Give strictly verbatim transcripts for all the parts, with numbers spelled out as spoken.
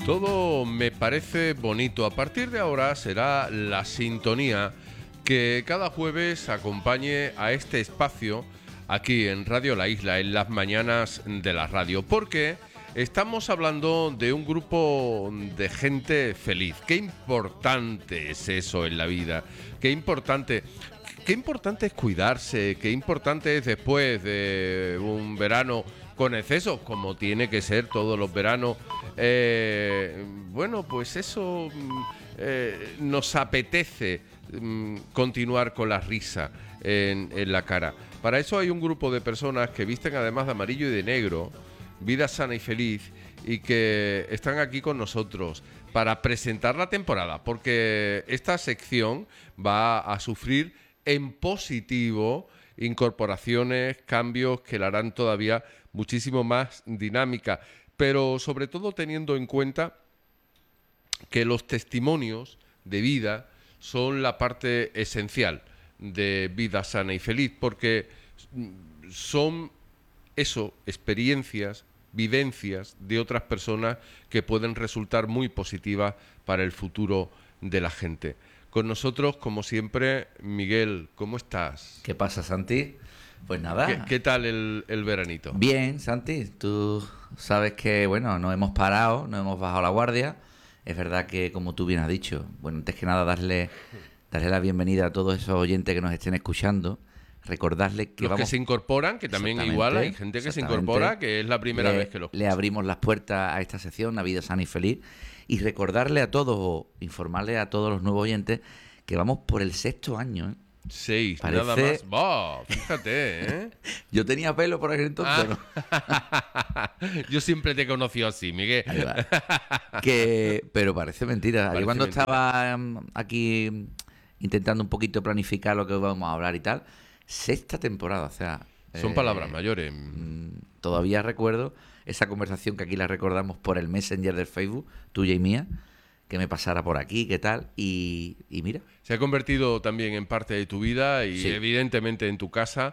Todo me parece bonito. A partir de ahora será la sintonía que cada jueves acompañe a este espacio aquí en Radio La Isla, en las mañanas de la radio, porque estamos hablando de un grupo de gente feliz. Qué importante es eso en la vida, qué importante... Qué importante es cuidarse, qué importante es después de un verano con excesos, como tiene que ser todos los veranos. Eh, bueno, pues eso eh, nos apetece mm, continuar con la risa en, en la cara. Para eso hay un grupo de personas que visten además de amarillo y de negro, vida sana y feliz, y que están aquí con nosotros para presentar la temporada, porque esta sección va a sufrir en positivo incorporaciones, cambios que la harán todavía muchísimo más dinámica, pero sobre todo teniendo en cuenta que los testimonios de vida son la parte esencial de Vida Sana y Feliz, porque son eso, experiencias, vivencias de otras personas que pueden resultar muy positivas para el futuro de la gente. Con nosotros, como siempre, Miguel, ¿cómo estás? ¿Qué pasa, Santi? Pues nada. ¿Qué, qué tal el, el veranito? Bien, Santi. Tú sabes que, bueno, no hemos parado, no hemos bajado la guardia. Es verdad que, como tú bien has dicho, bueno, antes que nada, darle, darle la bienvenida a todos esos oyentes que nos estén escuchando. Recordarles que Los vamos... que se incorporan, que también igual hay gente que se incorpora, que es la primera le, vez que lo escucha. Le abrimos las puertas a esta sección, La Vida Sana y Feliz, y recordarle a todos, o informarle a todos los nuevos oyentes, que vamos por el sexto año, ¿eh? Seis, Parece... nada más. ¡Bah! Fíjate, ¿eh? Yo tenía pelo por aquel entonces, ah. ¿no? Yo siempre te he conocido así, Miguel. Ahí va. Que... Pero parece mentira. Parece Yo cuando mentira. estaba um, aquí intentando un poquito planificar lo que vamos a hablar y tal, sexta temporada, o sea... Son eh, palabras mayores. Todavía recuerdo esa conversación que aquí la recordamos por el Messenger del Facebook, tuya y mía, que me pasara por aquí, qué tal, y, y mira. Se ha convertido también en parte de tu vida y Sí. evidentemente en tu casa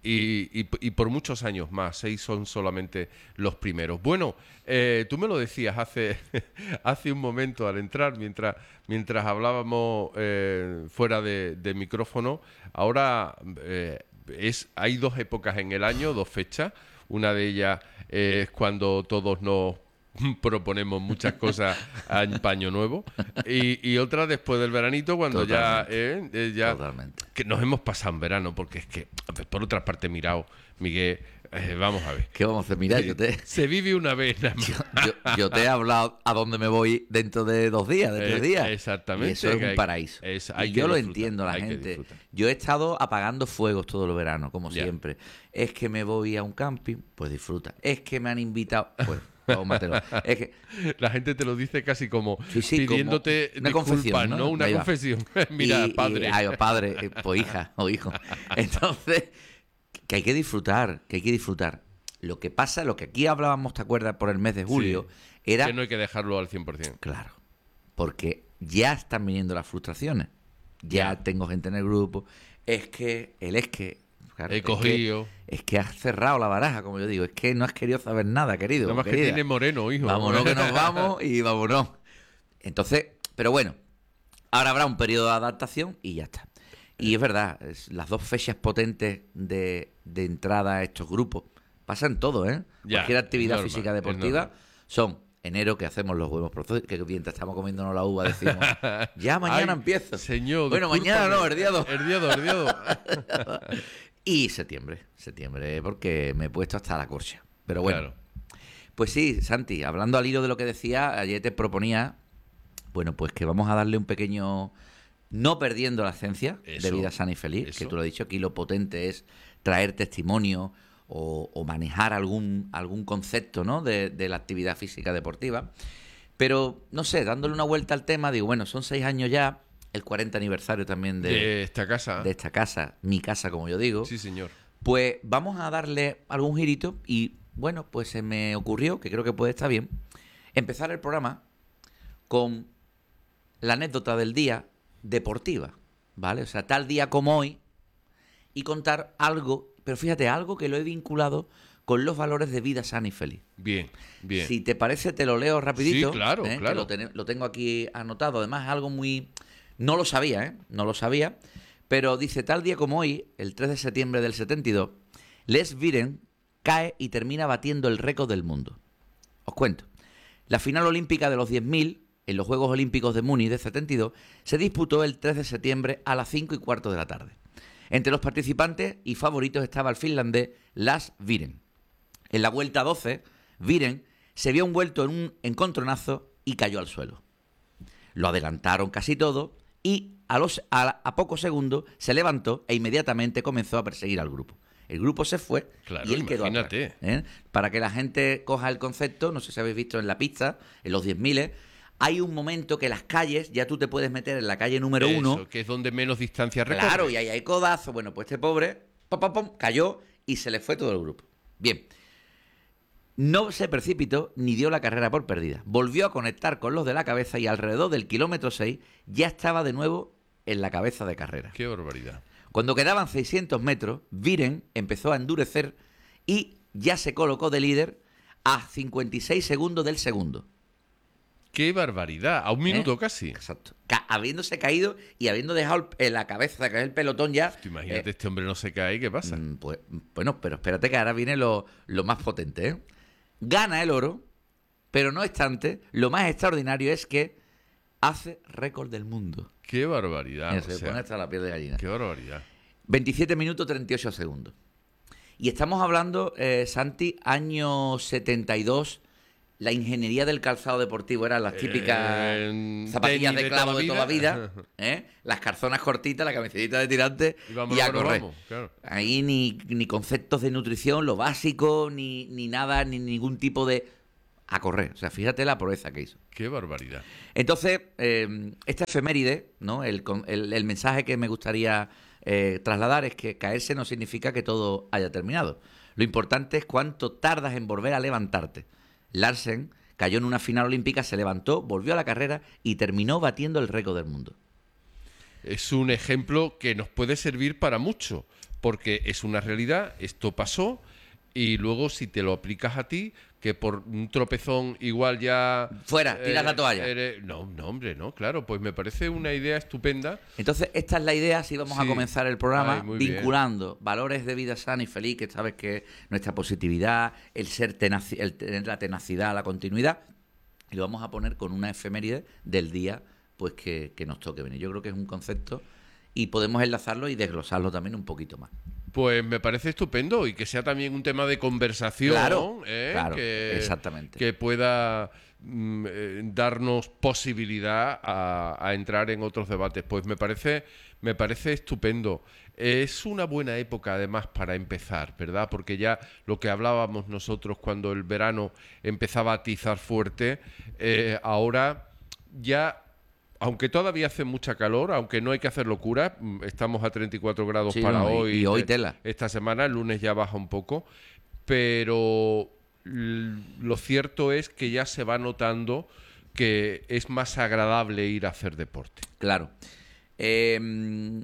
y, y, y por muchos años más. Seis son solamente los primeros. Bueno, eh, tú me lo decías hace, hace un momento al entrar, mientras, mientras hablábamos eh, fuera de, de micrófono. Ahora eh, es, hay dos épocas en el año, dos fechas. Una de ellas eh, es cuando todos nos proponemos muchas cosas en paño nuevo y, y otra después del veranito cuando Totalmente. ya, eh, eh, ya Totalmente. que nos hemos pasado en verano, porque es que por otra parte, mirado, Miguel, eh, vamos a ver, ¿Qué vamos a hacer? Mira, yo te, se vive una vez nada más. yo, yo- yo te he hablado a dónde me voy dentro de dos días, de tres Eh, días. exactamente, Y eso es que un hay- paraíso. es- hay y que yo lo disfrutar, entiendo, la hay que gente. disfrutar. Yo he estado apagando fuegos todo el verano, como Ya. siempre. Es que me voy a un camping, pues disfruta. Es que me han invitado, pues tómatelo. Es que La gente te lo dice casi como Sí, sí, pidiéndote como una disculpas, confesión, ¿no? ¿no? Una Ahí va. confesión. Mira, y- y- padre. ay, padre, eh, pues hija o hijo. Entonces, que hay que disfrutar, que hay que disfrutar. Lo que pasa, lo que aquí hablábamos, ¿te acuerdas? Por el mes de julio, Sí, era... que no hay que dejarlo al cien por ciento. Claro, porque ya están viniendo las frustraciones. Ya Ya. tengo gente en el grupo. Es que, el es que... claro, He es cogido. Que, es que has cerrado la baraja, como yo digo. Es que no has querido saber nada, querido. Nada más que querida. tiene moreno, hijo. Vámonos que nos vamos y vámonos. Entonces, pero bueno, ahora habrá un periodo de adaptación y ya está. Y es verdad, es- las dos fechas potentes de, de entrada a estos grupos pasan todo, ¿eh? Ya, Cualquier actividad es normal, física es deportiva normal. son enero, que hacemos los huevos procesos, que mientras estamos comiéndonos la uva decimos, ya mañana Ay, empiezo. Señor, Bueno, mañana no, discúlpame. el día dos. El día dos, el día dos. Y septiembre, septiembre, porque me he puesto hasta la corcha. Pero bueno, Claro. pues sí, Santi, hablando al hilo de lo que decía, ayer te proponía, bueno, pues que vamos a darle un pequeño, no perdiendo la esencia de Eso, vida sana y feliz, eso. que tú lo has dicho, aquí lo potente es traer testimonio o, o manejar algún, algún concepto, ¿no? de, de la actividad física deportiva. Pero, no sé, dándole una vuelta al tema, digo, bueno, son seis años ya, el cuarenta aniversario también de, De esta casa. de esta casa, mi casa, como yo digo. Sí, señor. Pues vamos a darle algún girito y, bueno, pues se me ocurrió, que creo que puede estar bien, empezar el programa con la anécdota del día deportiva, ¿vale? O sea, tal día como hoy y contar algo, pero fíjate, algo que lo he vinculado con los valores de vida sana y feliz. Bien, bien. Si te parece, te lo leo rapidito. Sí, claro, ¿eh? claro. Que lo, ten- lo tengo aquí anotado. Además, es algo muy... No lo sabía, ¿eh? No lo sabía. Pero dice, tal día como hoy, el tres de septiembre del setenta y dos, Les Viren cae y termina batiendo el récord del mundo. Os cuento. La final olímpica de los diez mil, en los Juegos Olímpicos de Múnich de setenta y dos, se disputó el tres de septiembre a las cinco y cuarto de la tarde. Entre los participantes y favoritos estaba el finlandés Lars Viren. En la vuelta doce, Viren se vio envuelto en un encontronazo y cayó al suelo. Lo adelantaron casi todo y a, los, a, a pocos segundos se levantó e inmediatamente comenzó a perseguir al grupo. El grupo se fue Claro, y él quedó atrás, imagínate. ¿eh? Para que la gente coja el concepto, no sé si habéis visto en la pista, en los diez mil, hay un momento que las calles, ya tú te puedes meter en la calle número Eso, uno. que es donde menos distancia recorre. Claro, y ahí hay codazo. Bueno, pues este pobre pom, pom, pom, cayó y se le fue todo el grupo. Bien. No se precipitó ni dio la carrera por perdida. Volvió a conectar con los de la cabeza y alrededor del kilómetro seis ya estaba de nuevo en la cabeza de carrera. Qué barbaridad. Cuando quedaban seiscientos metros, Viren empezó a endurecer y ya se colocó de líder a cincuenta y seis segundos del segundo. Qué barbaridad. A un minuto ¿Eh? casi. Exacto. Ca- habiéndose caído y habiendo dejado el- en la cabeza de caer el pelotón ya. Hostia, imagínate, eh, este hombre no se cae, ¿qué pasa? mm, pues, bueno, pero espérate que ahora viene lo, lo más potente, ¿eh? Gana el oro, pero no obstante, lo más extraordinario es que hace récord del mundo. Qué barbaridad. Mira, o se le sea, pone hasta la piel de gallina. qué barbaridad. veintisiete minutos treinta y ocho segundos. Y estamos hablando, eh, Santi, año setenta y dos, la ingeniería del calzado deportivo eran las típicas Eh, zapatillas tenis de clavo de toda la vida. vida, ¿eh? Las calzonas cortitas, la camiseta de tirante Y vamos, y a vamos, correr. vamos, claro. Ahí ni, ni conceptos de nutrición, lo básico, ni, ni nada, ni ningún tipo de... A correr. O sea, fíjate la proeza que hizo. Qué barbaridad. Entonces, eh, esta efeméride, ¿no? El, con- el- el mensaje que me gustaría eh, trasladar es que caerse no significa que todo haya terminado. Lo importante es cuánto tardas en volver a levantarte. Larsen cayó en una final olímpica, se levantó, volvió a la carrera y terminó batiendo el récord del mundo. Es un ejemplo que nos puede servir para mucho, porque es una realidad, esto pasó, y luego si te lo aplicas a ti, que por un tropezón igual ya... Fuera, tiras la toalla. eres- no, no, hombre, no, claro, pues me parece una idea estupenda. Entonces, esta es la idea, si vamos a Sí. comenzar el programa, Ay, muy bien. vinculando valores de vida sana y feliz, que sabes que nuestra positividad, el ser tenaci- el tener la tenacidad, la continuidad, y lo vamos a poner con una efeméride del día pues que, que nos toque venir. Yo creo que es un concepto y podemos enlazarlo y desglosarlo también un poquito más. Pues me parece estupendo y que sea también un tema de conversación, Claro, ¿eh? claro, que, exactamente. que pueda mm, eh, darnos posibilidad a, a entrar en otros debates. Pues me parece, me parece estupendo. Es una buena época además para empezar, ¿verdad? Porque ya lo que hablábamos nosotros cuando el verano empezaba a atizar fuerte, eh, ahora ya... Aunque todavía hace mucha calor, aunque no hay que hacer locura, mm, estamos a treinta y cuatro grados Sí, para no, y- hoy. y hoy eh, tela. Esta semana, el lunes ya baja un poco, pero l- lo cierto es que ya se va notando que es más agradable ir a hacer deporte. Claro. Eh,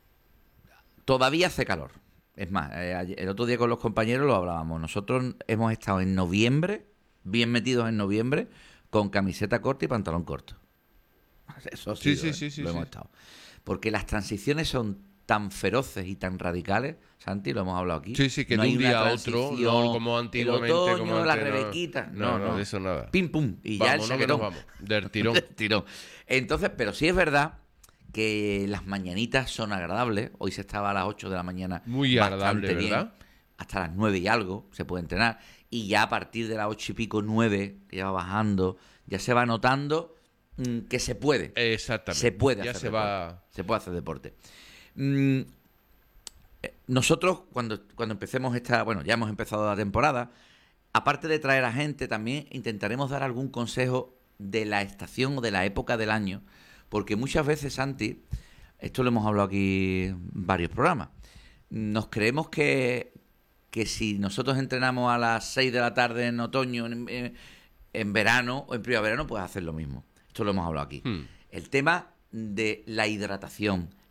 todavía hace calor. Es más, eh, ayer- el otro día con los compañeros lo hablábamos. Nosotros hemos estado en noviembre, bien metidos en noviembre, con camiseta corta y pantalón corto. Eso Sí, sí, sí, sí, sí, lo sí. hemos estado. Porque las transiciones son tan feroces y tan radicales, Santi, lo hemos hablado aquí. Sí, sí, que No de hay un una día a otro, transición, no como antiguamente. El otoño, como la antes, no. rebequita. No, no, de eso nada. Pim, pum. Y ya el Vámonos que saquetón. nos vamos, del tirón. Del tirón. Entonces, pero sí es verdad que las mañanitas son agradables. Hoy se estaba a las ocho de la mañana. Muy bastante agradable, bien. ¿verdad? Hasta las nueve y algo se puede entrenar. Y ya a partir de las ocho y pico, nueve, que ya va bajando, ya se va notando mm, que se puede. Exactamente. Se puede Ya hacer se deporte. va... Se puede hacer deporte. Mm, eh, nosotros, cuando, cuando empecemos esta... Bueno, ya hemos empezado la temporada. Aparte de traer a gente, también intentaremos dar algún consejo de la estación o de la época del año. Porque muchas veces, Santi, esto lo hemos hablado aquí en varios programas, nos creemos que, que si nosotros entrenamos a las seis de la tarde en otoño, en, en- en verano o en primavera, pues hacer lo mismo. Esto lo hemos hablado aquí. Hmm. El tema de la hidratación,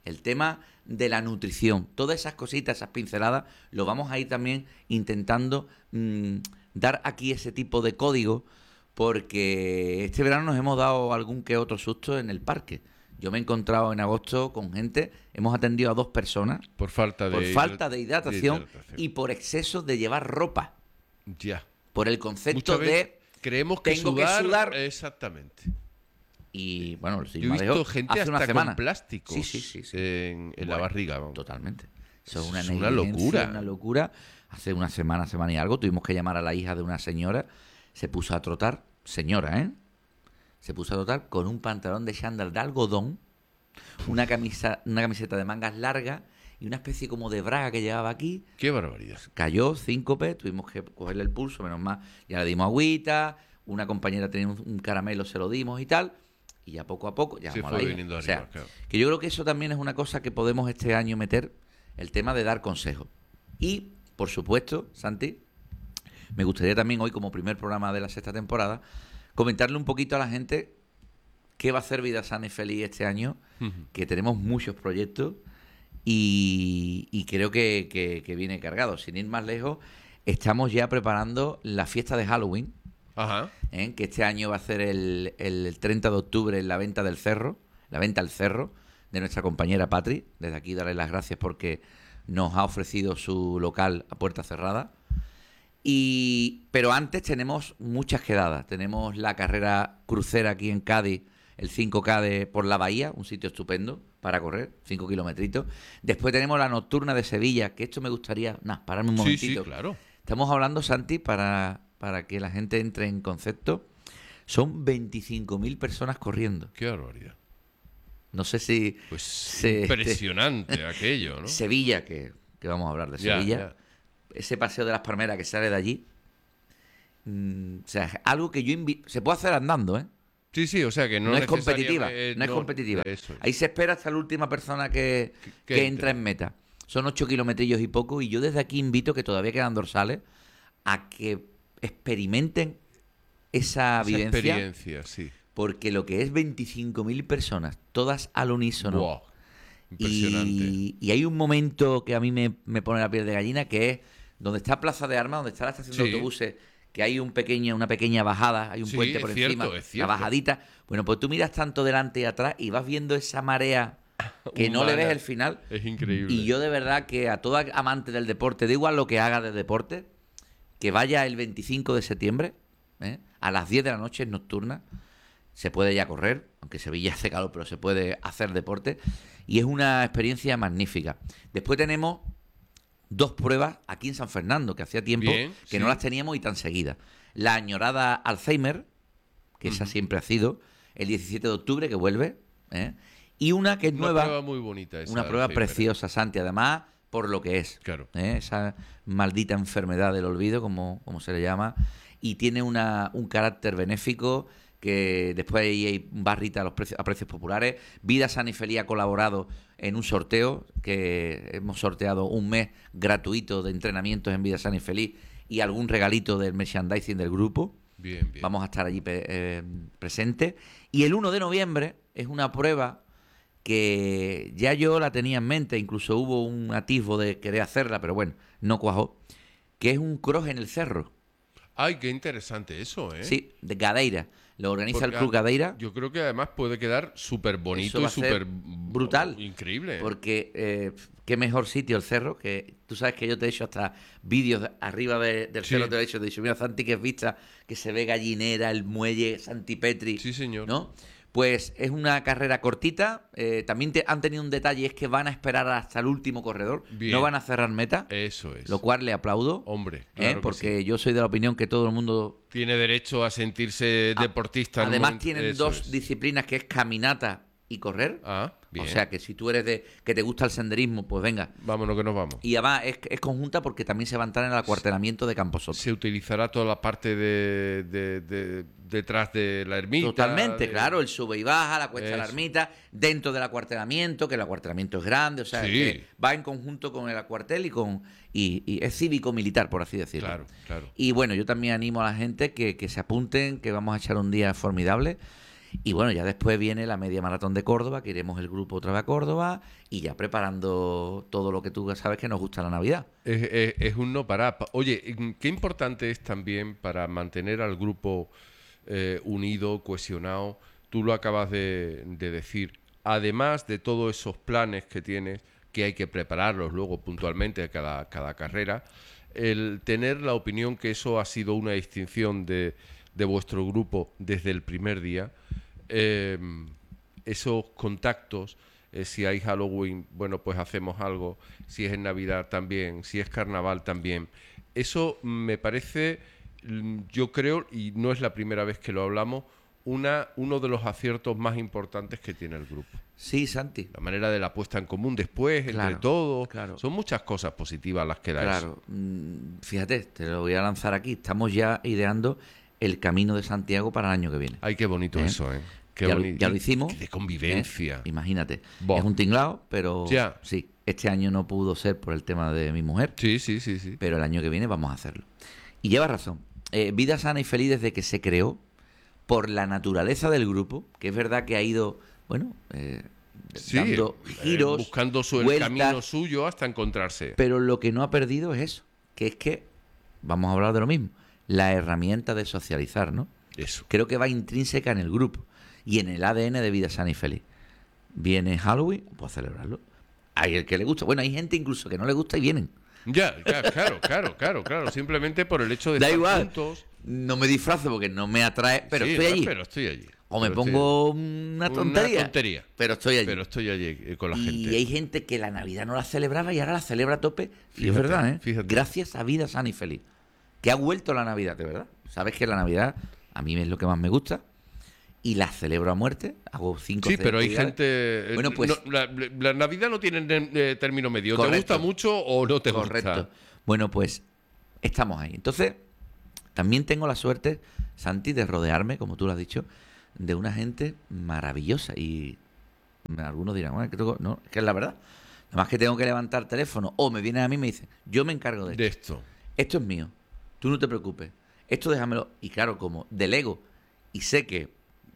el tema de la nutrición, todas esas cositas, esas pinceladas, lo vamos a ir también intentando mmm, dar aquí ese tipo de código, porque este verano nos hemos dado algún que otro susto en el parque. Yo me he encontrado en agosto con gente, hemos atendido a dos personas por falta de, por falta de hidratación, de hidratación y por exceso de llevar ropa. Ya. Por el concepto Muchas de creemos que tengo sudar, que sudar. Exactamente. Y bueno, el Yo he visto gente hace hasta una semana. con plásticos Sí, sí, sí, sí. en, en Bueno, la barriga. Vamos. Totalmente. Eso es una, Es una negligencia, locura. Una locura. Hace una semana, semana y algo, tuvimos que llamar a la hija de una señora. Se puso a trotar, señora, ¿eh? Se puso a trotar con un pantalón de chándal de algodón, una camisa, una camiseta de mangas largas y una especie como de braga que llevaba aquí. Qué barbaridad. Cayó, síncope, tuvimos que cogerle el pulso, menos mal. Ya le dimos agüita, una compañera tenía un, un caramelo, se lo dimos y tal. Y ya poco a poco, ya Se vamos fue a la viniendo hija. arriba, O sea, claro. que yo creo que eso también es una cosa que podemos este año meter, el tema de dar consejos. Y, por supuesto, Santi, me gustaría también hoy, como primer programa de la sexta temporada, comentarle un poquito a la gente qué va a hacer Vida Sana y Feliz este año, Ujú. que tenemos muchos proyectos y, y creo que, que- que viene cargado. Sin ir más lejos, estamos ya preparando la fiesta de Halloween, Ajá. ¿eh? Que este año va a ser el, el treinta de octubre en la venta del Cerro, la venta al Cerro, de nuestra compañera Patri. Desde aquí darle las gracias porque nos ha ofrecido su local a puerta cerrada. Y, pero antes tenemos muchas quedadas. Tenemos la carrera crucera aquí en Cádiz, el cinco K de por la Bahía, un sitio estupendo para correr, cinco kilometritos. Después tenemos la nocturna de Sevilla, que esto me gustaría, nah, pararme un Sí, momentito. sí, claro. Estamos hablando, Santi, para, para que la gente entre en concepto. Son veinticinco mil personas corriendo. Qué barbaridad. No sé si... Pues se- impresionante aquello, ¿no? Sevilla, que, que vamos a hablar de Ya, Sevilla. ya. Ese paseo de las palmeras que sale de allí. mm, o sea, es algo que yo invito... Se puede hacer andando, ¿eh? Sí, sí, o sea que no, No, es competitiva. necesariamente- No es competitiva. Eso es. Ahí se espera hasta la última persona que, Que- que, que entra entre. en meta. Son ocho kilometrillos y poco. Y yo desde aquí invito, que todavía quedan dorsales, a que experimenten esa, Esa vivencia. experiencia, sí. Porque lo que es veinticinco mil personas, todas al unísono. Wow. Impresionante. Y, y hay un momento que a mí me, me pone la piel de gallina, que es donde está Plaza de Armas, donde está la estación de Sí. autobuses, que hay un pequeño, una pequeña bajada, hay un Sí, puente es por cierto, encima, es la cierto. bajadita. Bueno, pues tú miras tanto delante y atrás y vas viendo esa marea que no le Humana. ves el final. Es increíble. Y yo de verdad que a todo amante del deporte, da igual lo que haga de deporte, que vaya el veinticinco de septiembre, ¿eh? A las diez de la noche, es nocturna. Se puede ya correr, aunque Sevilla hace calor, pero se puede hacer deporte. Y es una experiencia magnífica. Después tenemos dos pruebas aquí en San Fernando, que hacía tiempo Bien, que sí. no las teníamos y tan seguidas. La añorada Alzheimer, que esa Ujú. siempre ha sido, el diecisiete de octubre, que vuelve, ¿eh? Y una que es Una nueva, prueba muy bonita esa. una prueba Alzheimer, ¿eh? preciosa, Santi, además, por lo que es. Claro. ¿eh? Esa maldita enfermedad del olvido, como, como se le llama, y tiene una, un carácter benéfico que después ahí hay barrita a, los precios, a precios populares. Vida Sana y Feliz ha colaborado en un sorteo, que hemos sorteado un mes gratuito de entrenamientos en Vida Sana y Feliz y algún regalito del merchandising del grupo. Bien, bien. Vamos a estar allí pe- eh, presentes. Y el uno de noviembre es una prueba que ya yo la tenía en mente, incluso hubo un atisbo de querer hacerla, pero bueno, no cuajó, que es un cross en el cerro, Ay, qué interesante eso, ¿eh? sí, de Gadeira. Lo organiza Porque el Club Gadeira, Yo creo que además puede quedar súper bonito Eso va y a ser súper brutal. Increíble. ¿eh? porque eh, qué mejor sitio el cerro, que tú sabes que yo te he hecho hasta vídeos de- arriba de- del Sí. cerro, te lo he hecho, te he dicho, mira Santi, que es vista, que se ve Gallinera, el muelle, Santi Petri. Sí, señor. ¿No? Pues es una carrera cortita. eh, también te- han tenido un detalle, es que van a esperar hasta el último corredor. Bien. No van a cerrar meta, Eso es. lo cual le aplaudo. Hombre, ¿eh? claro que Porque sí. yo soy de la opinión que todo el mundo... Tiene derecho a sentirse A- deportista. en un Además momento- tienen eso dos es. disciplinas, que es caminata y correr. Ah, bien. O sea que si tú eres de que te gusta el senderismo, pues venga. Vámonos que nos vamos. Y además es, es conjunta porque también se va a entrar en el acuartelamiento de Camposoto. Se utilizará toda la parte de, de- de- detrás de la ermita. Totalmente, de- claro, el sube y baja, la cuesta de la Eso. ermita, dentro del acuartelamiento, que el acuartelamiento es grande, o sea, Sí. que va en conjunto con el acuartel y con y, y es cívico-militar, por así decirlo. Claro, claro. Y bueno, yo también animo a la gente que, que se apunten, que vamos a echar un día formidable. Y bueno, ya después viene la media maratón de Córdoba, que iremos el grupo otra vez a Córdoba y ya preparando todo lo que tú sabes que nos gusta la Navidad. Es, es- es un no parar. Pa- Oye, mm, qué importante es también para mantener al grupo eh, unido, cohesionado. Tú lo acabas de, de decir. Además de todos esos planes que tienes, que hay que prepararlos luego puntualmente a cada, cada carrera, el tener la opinión que eso ha sido una distinción de, de vuestro grupo desde el primer día, eh, esos contactos, eh, si hay Halloween, bueno, pues hacemos algo, si es en Navidad también, si es Carnaval también. Eso me parece, mm, yo creo, y no es la primera vez que lo hablamos, una, uno de los aciertos más importantes que tiene el grupo. Sí, Santi. La manera de la puesta en común después, entre Claro, todos. claro. Son muchas cosas positivas las que da eso. Claro, mm, fíjate, te lo voy a lanzar aquí. Estamos ya ideando el Camino de Santiago para el año que viene. Ay, qué bonito ¿Eh? eso, ¿eh? Qué ya, lo, bonito. ya lo hicimos. De convivencia. ¿Eh? Imagínate. Buah. Es un tinglao, pero Ya. sí, este año no pudo ser por el tema de mi mujer, Sí, sí, sí, sí. pero el año que viene vamos a hacerlo. Y lleva razón. Eh, Vida Sana y Feliz desde que se creó, por la naturaleza del grupo, que es verdad que ha ido, bueno, eh, Sí, dando eh, giros, buscando su, el vueltas, camino suyo hasta encontrarse. pero lo que no ha perdido es eso, que es que, vamos a hablar de lo mismo, la herramienta de socializar, ¿no? Eso. Creo que va intrínseca en el grupo y en el A D N de Vida Sana y Feliz. Viene Halloween, pues a celebrarlo. Hay el que le gusta. Bueno, hay gente incluso que no le gusta y vienen. Ya, ya, claro, claro, claro, claro. Simplemente por el hecho de Da estar igual. juntos. No me disfrazo porque no me atrae, pero Sí, estoy no, allí. Pero estoy allí. O me Pero estoy pongo allí. una tontería. Una tontería. Pero estoy allí. Pero estoy allí eh, con la y gente. hay gente que la Navidad no la celebraba y ahora la celebra a tope. Y Fíjate, es verdad, ¿eh? fíjate. Gracias a Vida Sana y Feliz. Que ha vuelto la Navidad, de verdad. Sabes que la Navidad a mí es lo que más me gusta. Y la celebro a muerte. Hago cinco Sí, pero hay festividades. gente. eh, Bueno, pues- no, la, la Navidad no tiene eh, término medio. ¿Te Correcto. gusta mucho o no te Correcto. gusta? Bueno, pues estamos ahí. Entonces, también tengo la suerte, Santi, de rodearme, como tú lo has dicho, de una gente maravillosa. Y algunos dirán, bueno, que tengo-". no, es que es la verdad. Nada más que tengo que levantar teléfono o me vienen a mí y me dicen, yo me encargo de esto. De esto. Esto es mío. Tú no te preocupes. Esto déjamelo. Y claro, como delego y sé que,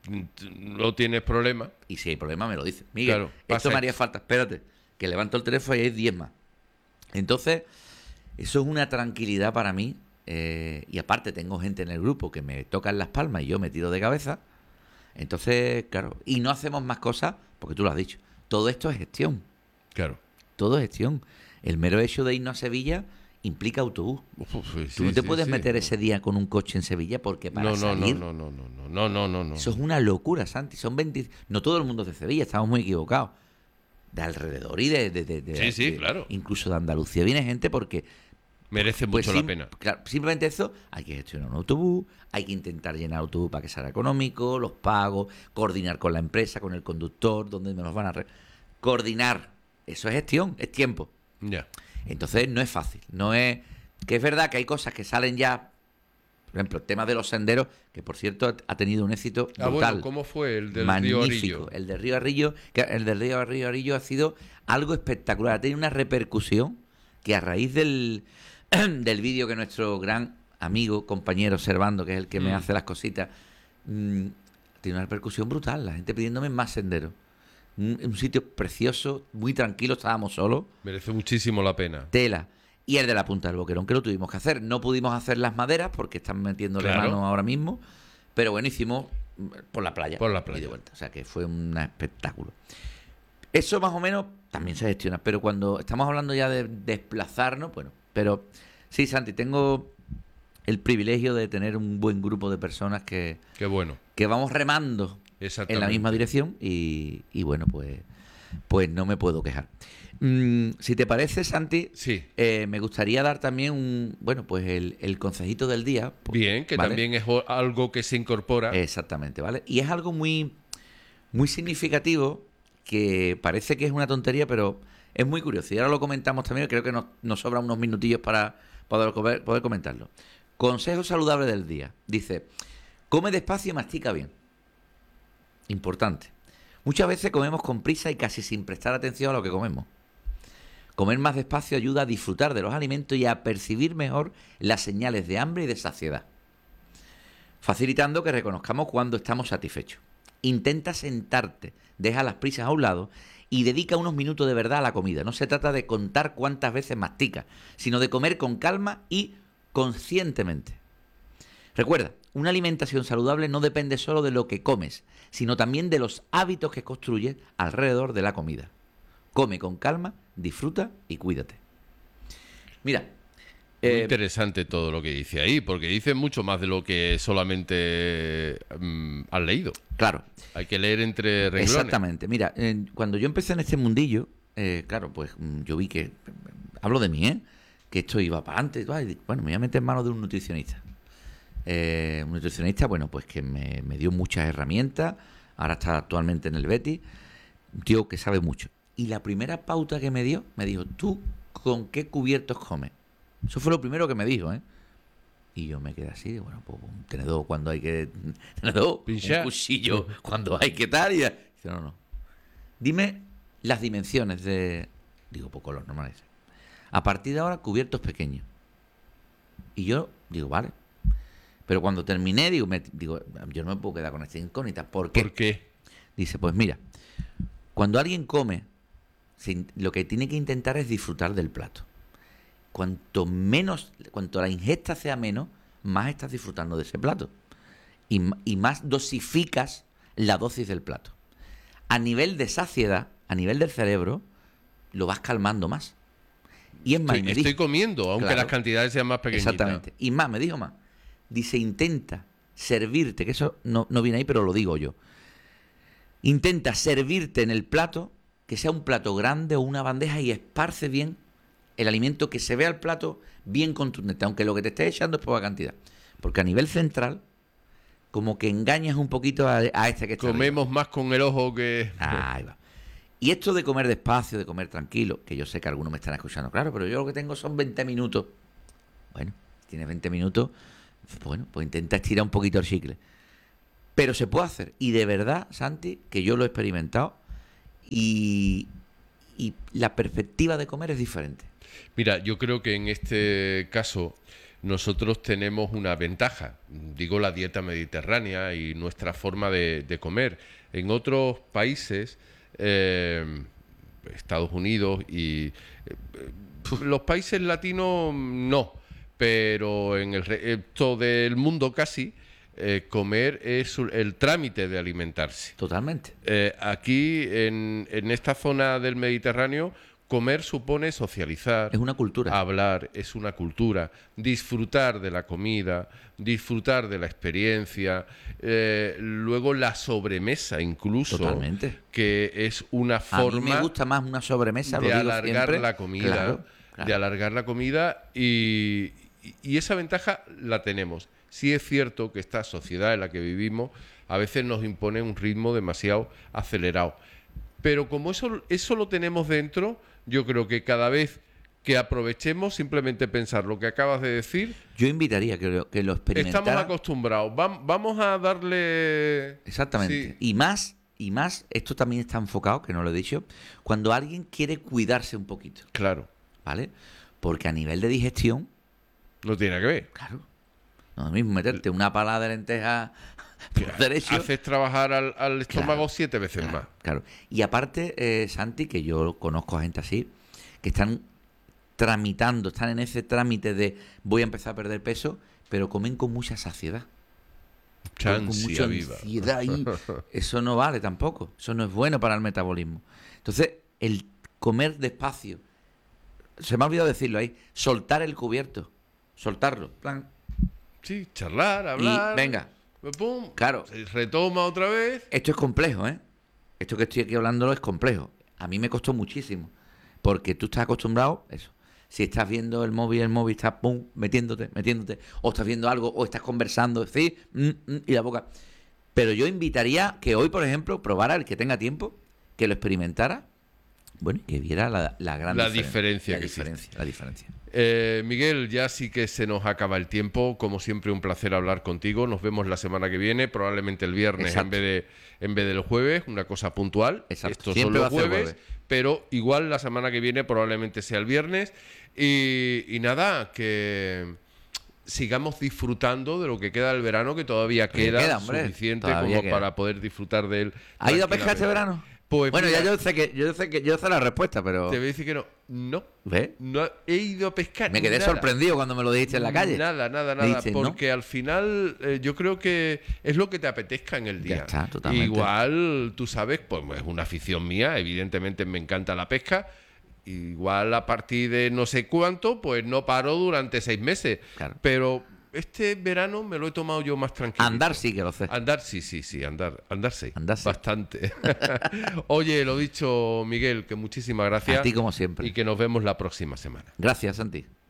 No tienes problema. y si hay problema me lo dice. Miguel, Claro, pasa esto me haría esto. falta. Espérate, que levanto el teléfono y hay diez más. Entonces, eso es una tranquilidad para mí. eh, y aparte tengo gente en el grupo que me tocan las palmas y yo me tiro de cabeza. Entonces, claro, y no hacemos más cosas, porque tú lo has dicho. Todo esto es gestión. Claro. Todo es gestión. El mero hecho de irnos a Sevilla implica autobús. Uf, uf, sí, Tú no te sí, puedes sí. meter ese día con un coche en Sevilla porque para No, no, no, salir... no, no, no, no, no, no, no, no. Eso es una locura, Santi. Son veinte... No todo el mundo es de Sevilla, estamos muy equivocados. De alrededor y de... de- de- de- Sí, sí, de- claro. Incluso de Andalucía viene gente porque... Merece pues, mucho la sim- pena. claro, simplemente eso, hay que gestionar un autobús, hay que intentar llenar autobús para que sea económico, los pagos, coordinar con la empresa, con el conductor, dónde me los van a... Re... Coordinar. Eso es gestión, es tiempo. Ya. Entonces no es fácil, no es... Que es verdad que hay cosas que salen ya, por ejemplo, el tema de los senderos, que por cierto ha tenido un éxito Ah, brutal. bueno, ¿cómo fue el del Río Magnífico. Arillo? El del Río Arrillo, que el del Río Arrillo, Arrillo ha sido algo espectacular. Ha tenido una repercusión que a raíz del, del vídeo que nuestro gran amigo, compañero Servando, que es el que me Mm. hace las cositas, mm, tiene una repercusión brutal. La gente pidiéndome más senderos. Un, un sitio precioso, muy tranquilo, estábamos solos. Merece muchísimo la pena. Tela. Y el de la Punta del Boquerón, que lo tuvimos que hacer. No pudimos hacer las maderas porque están metiéndole Claro. mano ahora mismo. Pero bueno, hicimos mm, por la playa. Por la y playa. de vuelta. O sea que fue un espectáculo. Eso más o menos también se gestiona. Pero cuando estamos hablando ya de desplazarnos, bueno. Pero sí, Santi, tengo el privilegio de tener un buen grupo de personas que, Qué bueno. que vamos remando en Exactamente. la misma dirección. Y, y bueno, pues, pues no me puedo quejar. Mm, si te parece, Santi, Sí. eh, me gustaría dar también un, bueno, pues el, el consejito del día. pues, Bien, que ¿vale? también es o- algo que se incorpora. Exactamente, ¿vale? Y es algo muy, muy significativo que parece que es una tontería, pero es muy curioso. Y ahora lo comentamos también, creo que nos, nos sobran unos minutillos para poder, comer- poder comentarlo. Consejo saludable del día. Dice, come despacio y mastica bien. Importante. Muchas veces comemos con prisa y casi sin prestar atención a lo que comemos. Comer más despacio ayuda a disfrutar de los alimentos y a percibir mejor las señales de hambre y de saciedad, facilitando que reconozcamos cuando estamos satisfechos. Intenta sentarte, deja las prisas a un lado y dedica unos minutos de verdad a la comida. No se trata de contar cuántas veces mastica, sino de comer con calma y conscientemente. Recuerda, una alimentación saludable no depende solo de lo que comes, sino también de los hábitos que construyes alrededor de la comida. Come con calma, disfruta y cuídate. Mira, Muy eh, interesante todo lo que dice ahí, porque dice mucho más de lo que solamente mm, has leído. claro, Hay que leer entre renglones. exactamente. Mira, eh, cuando yo empecé en este mundillo, eh, claro, pues mm, yo vi que, hablo de mí, ¿eh? Que esto iba para adelante. Bueno, me voy a meter en manos de un nutricionista. Eh, un nutricionista, bueno, pues que me, me dio muchas herramientas. Ahora está actualmente en el Betis. Un tío que sabe mucho. Y la primera pauta que me dio, me dijo, ¿tú con qué cubiertos comes? Eso fue lo primero que me dijo, ¿eh? Y yo me quedé así, bueno, pues un tenedor cuando hay que... Tenedor, Pinchar. un cuchillo cuando hay que tal. Y ya. Dice, no, no. Dime las dimensiones de... Digo, pues con los normales. A partir de ahora, cubiertos pequeños. Y yo digo, vale. Pero cuando terminé, digo, me, digo yo no me puedo quedar con esta incógnita. ¿Por qué? ¿Por qué? Dice, pues mira, cuando alguien come, se- lo que tiene que intentar es disfrutar del plato. Cuanto menos, cuanto la ingesta sea menos, más estás disfrutando de ese plato. Y, m- y más dosificas la dosis del plato. A nivel de saciedad, a nivel del cerebro, lo vas calmando más. Y es más, y Estoy, me estoy dijo- comiendo, aunque Claro. las cantidades sean más pequeñitas. Exactamente. Y más, me dijo más. Dice, intenta servirte, que eso no, no viene ahí, pero lo digo yo. Intenta servirte en el plato, que sea un plato grande o una bandeja, y esparce bien el alimento, que se vea el plato bien contundente, aunque lo que te estés echando es poca cantidad. Porque a nivel central, como que engañas un poquito a, a este que está arriba. Comemos más con el ojo que... Ahí va. Y esto de comer despacio, de comer tranquilo, que yo sé que algunos me están escuchando, claro, pero yo lo que tengo son veinte minutos. Bueno, si tienes veinte minutos, bueno, pues intenta estirar un poquito el chicle. Pero se puede hacer. Y de verdad, Santi, que yo lo he experimentado y, y la perspectiva de comer es diferente. Mira, yo creo que en este caso nosotros tenemos una ventaja. Digo, la dieta mediterránea y nuestra forma de, de comer. En otros países, eh, Estados Unidos y eh, los países latinos no, pero en el resto del mundo casi, eh, comer es el trámite de alimentarse. Totalmente. Eh, aquí, en, en esta zona del Mediterráneo, comer supone socializar, Es una cultura. hablar, es una cultura, disfrutar de la comida, disfrutar de la experiencia, eh, luego la sobremesa incluso, Totalmente. que es una A mí forma me gusta más una sobremesa, lo de digo alargar siempre. la comida, Claro, claro. de alargar la comida y, y- y esa ventaja la tenemos. Sí es cierto que esta sociedad en la que vivimos a veces nos impone un ritmo demasiado acelerado, pero como eso, eso lo tenemos dentro, yo creo que cada vez que aprovechemos simplemente pensar lo que acabas de decir, Yo invitaría que lo, que lo estamos experimentaran. acostumbrados, Vam- vamos a darle... Exactamente. Sí. Y más, y más, esto también está enfocado, que no lo he dicho, cuando alguien quiere cuidarse un poquito, Claro, ¿vale? Porque a nivel de digestión, no tiene que ver. claro, no es lo mismo meterte una pala de lenteja por derecho. Haces trabajar al, al estómago Claro, siete veces claro, más. claro. Y aparte, eh, Santi, que yo conozco a gente así, que están tramitando, están en ese trámite de voy a empezar a perder peso, pero comen con mucha saciedad. Con Chansia mucha viva. ansiedad y eso no vale tampoco. Eso no es bueno para el metabolismo. Entonces, el comer despacio, se me ha olvidado decirlo ahí, soltar el cubierto, soltarlo, plan, Sí, charlar, hablar. y venga. Pum, Claro. se retoma otra vez. Esto es complejo, ¿eh? Esto que estoy aquí hablando es complejo. A mí me costó muchísimo. Porque tú estás acostumbrado, eso. Si estás viendo el móvil, el móvil está pum, metiéndote, metiéndote. O estás viendo algo, o estás conversando, sí, mm, mm, y la boca. Pero yo invitaría que hoy, por ejemplo, probara el que tenga tiempo, que lo experimentara, bueno, y que viera la, la gran La diferen- diferencia la que diferencia, la diferencia. Eh, Miguel, ya sí que se nos acaba el tiempo. Como siempre, un placer hablar contigo. Nos vemos la semana que viene, probablemente el viernes en Exacto. vez de en vez del jueves, una cosa puntual. Exacto. Estos Siempre son va los a ser jueves, jueves. pero igual la semana que viene probablemente sea el viernes. Y, y nada, que sigamos disfrutando de lo que queda del verano, que todavía queda, queda, hombre, suficiente todavía como queda. para poder disfrutar de él. ¿Has ido a pescar este tranquilamente. verano? Pues bueno, mira, ya yo sé que yo sé que yo sé la respuesta, pero te voy a decir que no. No. ¿ves? No he ido a pescar. Me quedé nada. sorprendido cuando me lo dijiste en la calle. Nada, nada, Me nada. dices, ¿no? porque al final eh, yo creo que es lo que te apetezca en el día. Ya está, totalmente. Igual, tú sabes, pues es una afición mía. Evidentemente me encanta la pesca. Igual a partir de no sé cuánto, pues no paro durante seis meses. Claro. Pero este verano me lo he tomado yo más tranquilo. Andar sí que lo sé. Andar sí, sí, sí, andar, andar sí. Andar sí. Bastante. Oye, lo dicho, Miguel, que muchísimas gracias. A ti como siempre. Y que nos vemos la próxima semana. Gracias, Santi.